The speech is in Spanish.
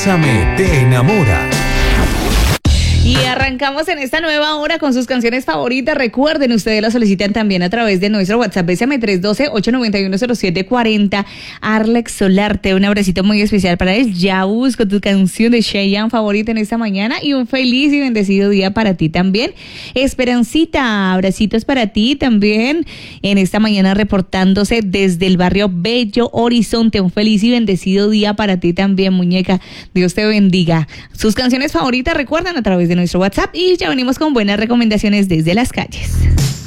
Bésame te enamora. Y arrancamos en esta nueva hora con sus canciones favoritas. Recuerden, ustedes las solicitan también a través de nuestro WhatsApp. Bésame 312-891-0740. Arlex Solarte, un abracito muy especial para él. Ya busco tu canción de Cheyenne favorita en esta mañana. Y un feliz y bendecido día para ti también. Esperancita, abracitos para ti también. En esta mañana reportándose desde el barrio Bello Horizonte. Un feliz y bendecido día para ti también, muñeca. Dios te bendiga. Sus canciones favoritas, recuerdan, a través de nuestro WhatsApp, y ya venimos con buenas recomendaciones desde las calles.